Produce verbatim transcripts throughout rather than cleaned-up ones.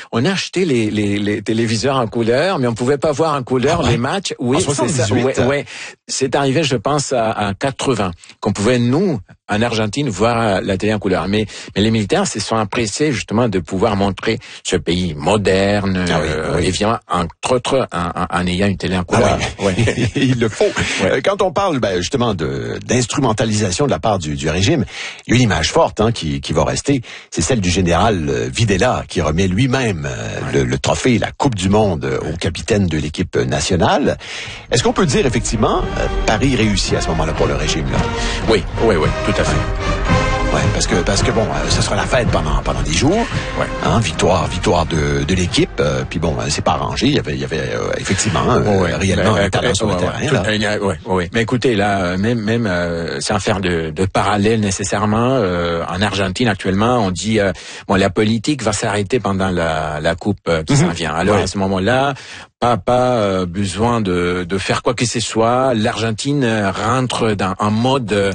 on a acheté les, les, les téléviseurs en couleur, mais on pouvait pas voir en couleur ah ouais. les matchs. Oui, c'est ça. Ouais, ouais. C'est arrivé, je pense, à, à quatre-vingts, qu'on pouvait, nous, en Argentine, voir la télé en couleur. Mais, mais les militaires se sont appréciés, justement, de pouvoir montrer ce pays moderne, ah oui, euh, oui. évidemment, entre autres, en, en, en ayant une télé en couleur. Ah oui. Ouais. Il le faut. Ouais. Quand on parle, ben, justement, de, d'instrumentalisation de la part du, du régime, il y a une image forte, hein, qui, qui va rester. C'est celle du général Videla, qui remet lui-même ouais. le, le trophée, la Coupe du Monde au capitaine de l'équipe nationale. Est-ce qu'on peut dire, effectivement, Paris réussit à ce moment-là pour le régime, là? Oui, oui, oui, tout à fait. Ouais, parce que parce que bon, euh, ce sera la fête pendant pendant des jours. Ouais. Hein, victoire, victoire de de l'équipe. Euh, puis bon, euh, c'est pas arrangé. Il y avait il y avait euh, effectivement euh, ouais, réellement ouais, un talent ouais, sur ouais, le terrain. Ouais, là. Ouais, ouais. Mais écoutez, là, même même euh, sans faire de de parallèle nécessairement, euh, en Argentine actuellement, on dit euh, bon, la politique va s'arrêter pendant la la coupe euh, qui mm-hmm. s'en vient. Alors ouais. à ce moment-là, pas pas euh, besoin de de faire quoi que ce soit. L'Argentine rentre dans un mode euh,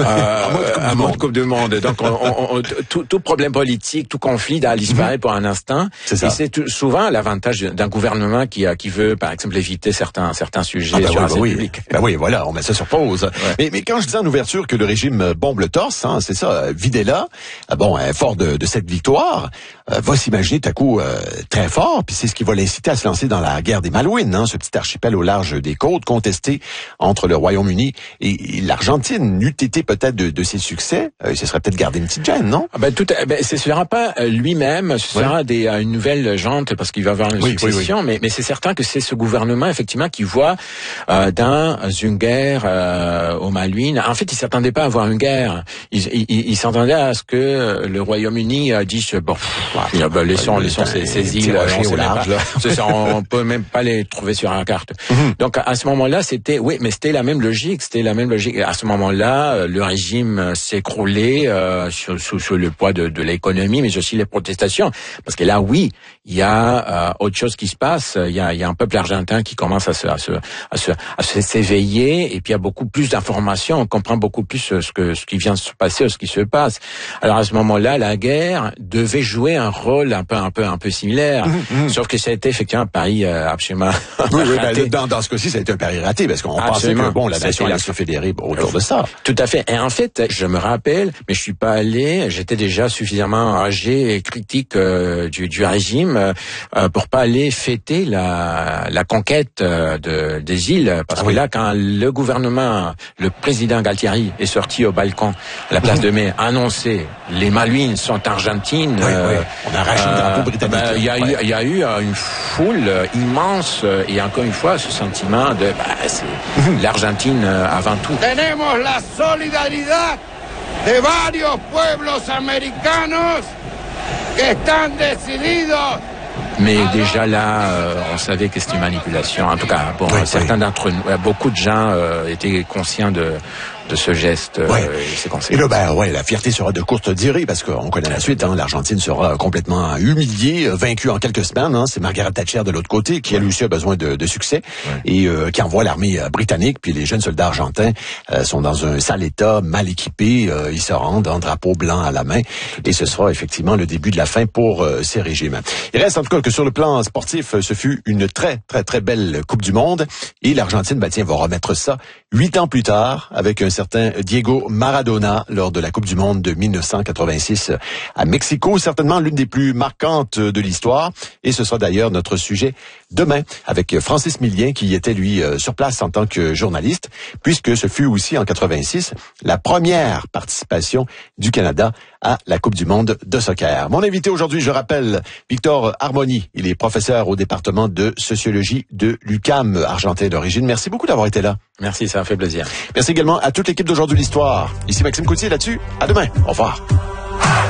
un mode coupe du monde. Donc on, on, on, tout, tout problème politique, tout conflit doit disparaître mm-hmm. pour un instant. C'est ça. Et c'est tout, souvent l'avantage d'un gouvernement qui qui veut par exemple éviter certains certains sujets ah ben sur oui, la scène oui. publique. Ben oui, voilà, on met ça sur pause. Ouais. Mais mais quand je disais en ouverture que le régime bombe le torse, hein, c'est ça. Videla, bon, fort de, de cette victoire, euh, va s'imaginer tout à coup euh, très fort, puis c'est ce qui va l'inciter à se lancer dans la guerre des Malouines, hein, ce petit archipel au large des côtes contesté entre le Royaume-Uni et, et l'Argentine. N'eût été peut-être de, de ses succès, euh, ce serait peut-être gardé une petite gêne, non? Ah ben tout, ben ce sera pas lui-même, ce sera ouais. des une nouvelle jante parce qu'il va avoir une oui, succession, oui, oui. mais mais c'est certain que c'est ce gouvernement effectivement qui voit euh, dans une guerre euh, aux Malouines. En fait, il s'attendait pas à avoir une guerre. Il, il, il s'attendait à ce que le Royaume-Uni dise bon, pff, ben, laissons laissons ces, ces îles au large. Là. Ça, on peut même pas les trouver sur la carte. Mm-hmm. Donc à ce moment-là, c'était oui, mais c'était la même logique, c'était la même logique. À ce moment-là, le régime s'écroulait euh, sous, sous, sous le poids de, de l'économie, mais aussi les protestations. Parce que là, oui, il y a euh, autre chose qui se passe. Il y a, il y a un peuple argentin qui commence à se, à se, à se, à se s'éveiller, et puis il y a beaucoup plus d'informations. On comprend beaucoup plus ce que, ce qui vient de se passer, ce qui se passe. Alors à ce moment-là, la guerre devait jouer un rôle un peu, un peu, un peu similaire. Mm-hmm. Sauf que ça a été effectivement un pari euh, absolument. Oui, oui, ben, dans, dans ce cas-ci, ça a été un pari raté parce qu'on pensait que bon, la nation allait se fédérer autour de ça. Tout à fait. Et en fait, je me rappelle, mais je suis pas allé. J'étais déjà suffisamment âgé et critique euh, du, du régime euh, pour pas aller fêter la, la conquête euh, de, des îles. Parce ah, que oui. là, quand le gouvernement, le président Galtieri est sorti au balcon à la place mmh. de Mai, a annoncé les Malouines sont argentines. Oui, euh, oui. On a arraché le drapeau britannique. Ben, il y a ouais. eu, il y a eu une foule immense et encore une fois ce sentiment de bah, c'est mmh. l'Argentine avant tout. Tenemos la solidaridad de varios pueblos americanos que están decididos. Mais déjà là, euh, on savait que c'était une manipulation. En tout cas, bon, oui, certains oui. d'entre nous, beaucoup de gens euh, étaient conscients de de ce geste. Euh, ouais. Et, et là, ben, ouais, la fierté sera de courte durée parce qu'on connaît la suite. Hein, L'Argentine sera complètement humiliée, vaincue en quelques semaines. Hein, c'est Margaret Thatcher de l'autre côté qui, elle aussi, a besoin de, de succès ouais. et euh, qui envoie l'armée britannique. Puis les jeunes soldats argentins euh, sont dans un sale état, mal équipés. Euh, ils se rendent en drapeau blanc à la main. Et ce sera effectivement le début de la fin pour euh, ces régimes. Il reste en tout cas que sur le plan sportif, ce fut une très, très, très belle Coupe du Monde. Et l'Argentine, ben, tiens, va remettre ça huit ans plus tard avec un certain Diego Maradona lors de la Coupe du Monde de mille neuf cent quatre-vingt-six à Mexico, certainement l'une des plus marquantes de l'histoire. Et ce sera d'ailleurs notre sujet demain avec Francis Millien qui était lui sur place en tant que journaliste, puisque ce fut aussi en quatre-vingt-six la première participation du Canada à la Coupe du Monde de soccer. Mon invité aujourd'hui, je rappelle, Victor Harmony. Il est professeur au département de sociologie de l'U Q A M, argentin d'origine. Merci beaucoup d'avoir été là. Merci, ça m'a fait plaisir. Merci également à toute l'équipe d'Aujourd'hui l'Histoire. Ici Maxime Coutier là-dessus. À demain. Au revoir.